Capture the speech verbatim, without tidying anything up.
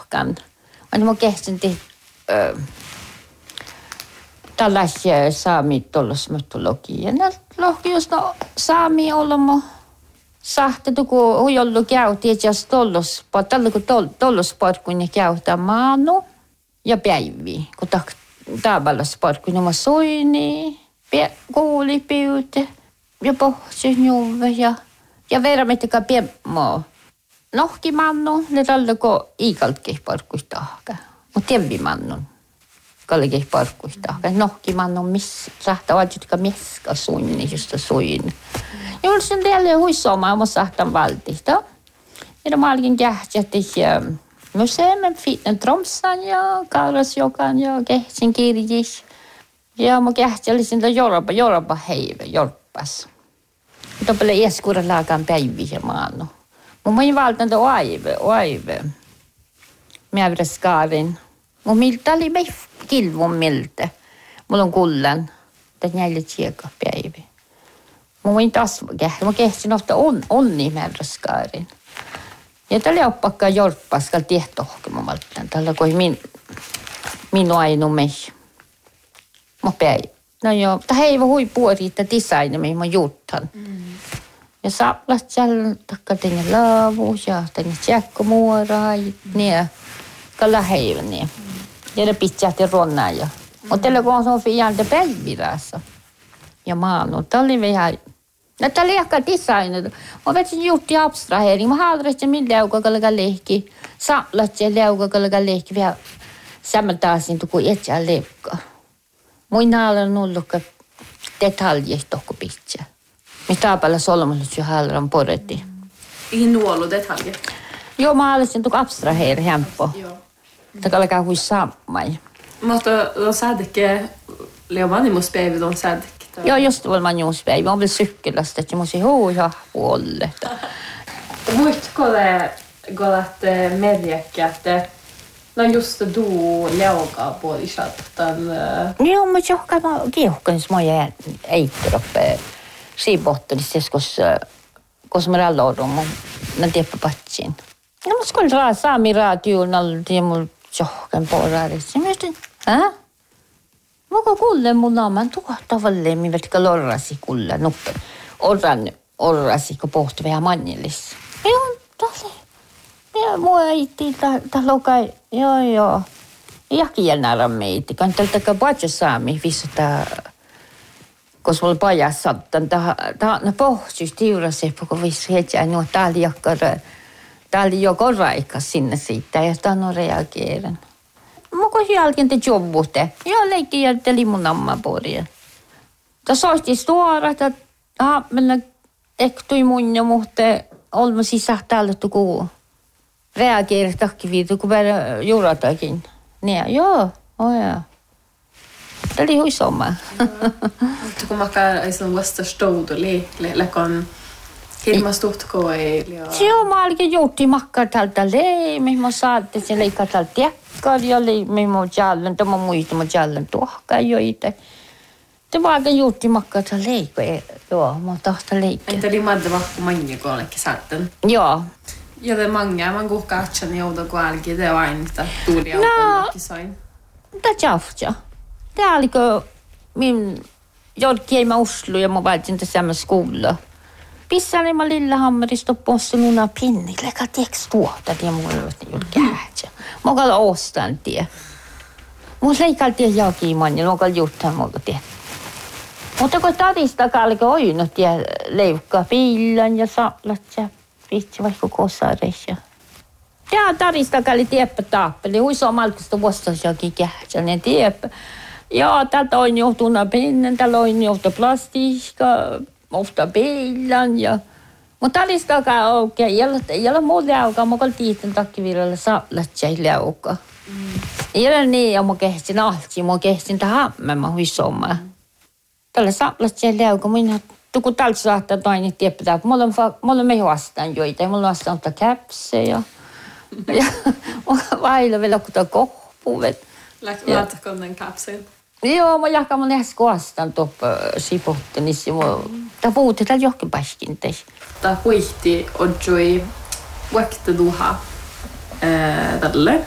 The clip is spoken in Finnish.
tohkan. On mun kehtin tällaisia saami tollos mytologia. Nä lohki just no saami olmo sahte tuku huijollu käytiin jos tollos pa tällä kun tollos parkun ja käytä maanu ja päivi kun ta taaballas parkun oma soini pe kuuli piute ja pohsi juve ja ja vermetika piemmo nohki mannu ne tällä kun iikaltki parkuistahka mut tempi mannun kalki parkuistahka nohki mannu miss sahta valjutka meska suinni just suin Juuri sen teille huissoomaan mä sahtan valtista. Ja mä olin kähtsätti museemen fitnen Tromsan ja Kaarasjokan ja kehtsin kirjis. Ja mä kähtsällisin tämän Jorpa, Jorpa heive, Jorpas. Mutta paljon eskuuden laakaan päiviä maannu. Mä olin valtan tämän aive, aive. Mä vedän skaarin. Mä miltä oli me kilvun miltä. Mulla on kullan. Tämä näille tsieka päiviä. Mä voin taas kähdä. Mä kehtsin ofta on, onni määrräskaarin. Ja tällä oppakkaan jorppaskal tiehtohkema valtaan. Tällä kui min, minu ainu mei. Mä päin. No joo, tämä ei voi puolitta designa, mä juuttan. Mm. Ja saaplat siellä takka tänne laavuus ja tänne tjäkkomuoraa. Niin, kalla heivä niin. Mm. Ja ne pitsähti ronnaa ja. Mm. Och tällä kun on så fiante päivirassa. Ja maanu. Tämä oli vähän... No, tämä oli ehkä designat. Mä vetsin juuri abstrahering. Mä haluaisin min leuka kallega lehki. Saaplat ja leuka kallega lehki. Vähän sammaltaisin kuin etsää leuka. Mun haluan ollutkaan detaljeista tohko pitää. Mitä paljon solmalla jo haluan poretti. Ihin nuolu detalje? Joo, mä haluaisin tuon abstrahering hempo. Joo. Tämä kallega hui sammai. Mutta on säädäkään leomanimuspäivät on säädäkään. Joo, just valmannuspäivä. Mä oon vielä sykkelästä, että mä olisin huuja puolelle. Muitko golat merjäkkä, että no just du leukaa puolisattan? Joo, mä johkan mä kiuhkan smoja eitteroppe siibottelissa, koska mä rallorun mun tiepä patsin. No mä skulle raa saami raatioon alla mulla johkan puolella. Mä mietin, hä? Muka kuulen mun naaman tuottavalle, mi vetkä lorrasi kuulla nuppe. Orran orrasi, kun pohti vähän mannillis. Joo, tahle. Ja mua äiti, ta lokai, joo joo. Jakielnäärä meiti, kan tältäkään paitsi saami, vissota, koska mulla pajas sattan, ta ne pohtis tiurasi, kun vissi heti, no tää oli jakkara, tää oli joko raikas sinne siitä, ja tää on reageerin. Mä kun jälkeen te jobbutte. Ja leikki jätteli mun ammapuoria. Tässä olisi tuora, että haapmella ektui mun ja muhte olma sisähtäällä tuku reageeri takkiviitu, kun vielä juuratakin. Niin, joo, oja. Tämä oli huisoma. Mutta kun mä käyn sen vasta stoudu lekon hirmas tuhtko ei... Joo, mä olikin juutti makkaa tältä leimi. Mä saatte sen leikkaa tältä tiekkar ja leimi mun jälleen. Tämä muista mun jälleen tuohkaa joita. Tämä var aika juutti makkaa tältä leikkaa. Joo, mä tahta leikkaa. Entä oli madde vakku mange kollekin saatten? Joo. Ja det är många man går katchen i och kvalki det var inte tulia och kisoin. Det tjafja. Det är alltså min jag käma Oslo ja mä valtin till samma skola. Pissani mä Lillehammeri stoppossa nuna pinni. Leka tekst tuota det mulla oli kähtsä. Mä kall ostan tie. Mun leikal tie jaki manni, mä kall juttaa mulla tie. Mutta kun tarista kalke oinut tie leukka pillan ja saplat ja vitsi vaikka kosareissa. Ja tarista kalli tieppä taappeli. Huiso malkista vuostas jokin kähtsä, ne tieppä. Ja tältä on johtuna pinnen, täällä on johtu plastiikka. Ofta pillan ja... Mutta alistakaan oikein. Ei ole muu leuka. Mä olen tiitten takkivirralla saaplatsäi leuka. Mm. Ei ole niin, ja mä kehtsin alti. Mä kehtsin tähän hammema huisomaan. Mm. Tällä saaplatsäi leuka. Minä tuku tältä saattaa toinen tieppätää. Mulla on meidän vastaan joita. Mulla on vastaan ottaa käpsejä. Ja vailla vielä kuta kohpuvet. Laatako den käpsen? Joo, mä jahkan mun lähes koastan tuoppa sipottenissa. Tää puhutte täällä johonkin paskin teis. Tää huihti ojui vaikka duha tälle.